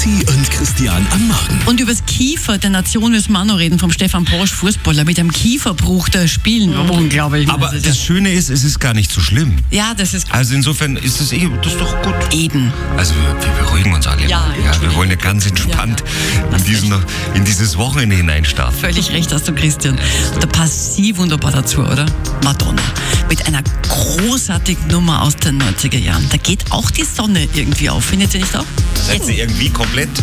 Steffi und Christian am Morgen. Und über das Kiefer der Nation müssen wir auch noch reden, vom Stefan Posch, Fußballer, mit einem Kieferbruch da spielen. Unglaublich. Aber das Schöne ist, es ist gar nicht so schlimm. Ja, das ist Also insofern ist das ist doch gut. eben. Also wir beruhigen uns alle. Ja, wir wollen ja ganz entspannt in dieses Wochenende hineinstarten. Völlig recht hast du, Christian. Da passt sie wunderbar dazu, oder? Madonna. Mit einer großartigen Nummer aus den 90er Jahren. Da geht auch die Sonne irgendwie auf. Findet ihr nicht auch? Seid ihr irgendwie komplett